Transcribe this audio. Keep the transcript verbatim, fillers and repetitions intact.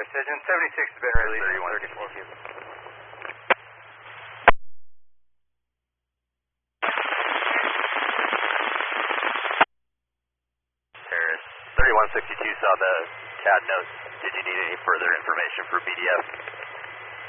Precision, seventy-six has been released. thirty-one thirty-four. Harris, thirty-one sixty-two saw the C A D notes. Did you need any further information for B D F?